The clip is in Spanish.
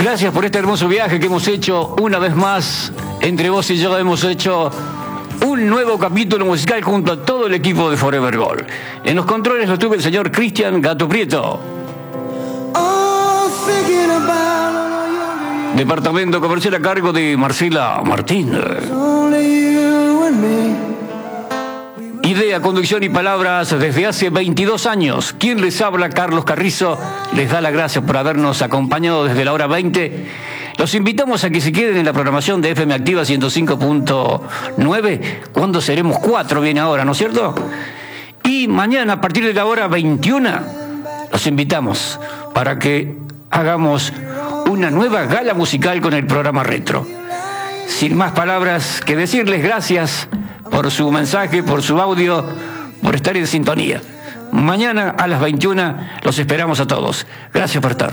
Gracias por este hermoso viaje que hemos hecho una vez más. Entre vos y yo hemos hecho un nuevo capítulo musical junto a todo el equipo de Forever Gold. En los controles lo tuve el señor Cristian Gato Prieto. Departamento comercial a cargo de Marcela Martín. Idea, conducción y palabras desde hace 22 años. Quien les habla, Carlos Carrizo, les da las gracias por habernos acompañado desde la hora 20. Los invitamos a que se queden en la programación de FM Activa 105.9, cuando seremos 4, viene ahora, ¿no es cierto? Y mañana, a partir de la hora 21, los invitamos para que hagamos una nueva gala musical con el programa Retro. Sin más palabras que decirles, gracias por su mensaje, por su audio, por estar en sintonía. Mañana a las 21 los esperamos a todos. Gracias por estar.